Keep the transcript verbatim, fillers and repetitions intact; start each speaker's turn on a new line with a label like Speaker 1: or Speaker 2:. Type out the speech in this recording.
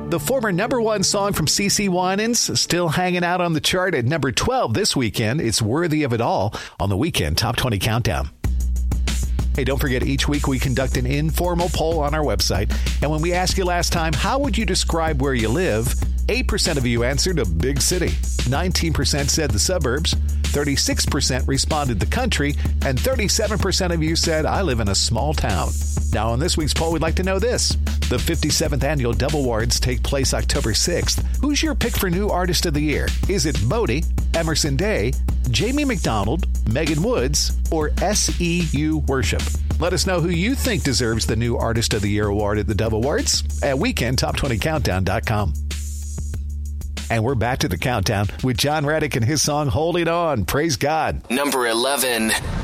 Speaker 1: The former number one song from CeCe Winans still hanging out on the chart at number twelve this weekend. It's Worthy of It All on the Weekend Top twenty Countdown. Hey, don't forget, each week we conduct an informal poll on our website. And when we asked you last time, how would you describe where you live? eight percent of you answered a big city. nineteen percent said the suburbs. thirty-six percent responded the country. And thirty-seven percent of you said, I live in a small town. Now, on this week's poll, we'd like to know this. The fifty-seventh Annual Dove Awards take place October sixth. Who's your pick for New Artist of the Year? Is it Bodie, Emerson Day, Jamie McDonald, Megan Woods, or S E U Worship? Let us know who you think deserves the New Artist of the Year award at the Dove Awards at weekend top twenty countdown dot com. And we're back to the countdown with John Reddick and his song Holding On. Praise God.
Speaker 2: Number eleven.